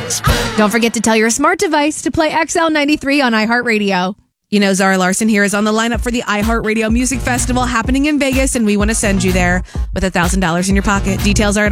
Don't forget to tell your smart device to play XL93 on iHeartRadio. You know, Zara Larson here is on the lineup for the iHeartRadio Music Festival happening in Vegas, and we want to send you there with $1,000 in your pocket. Details are at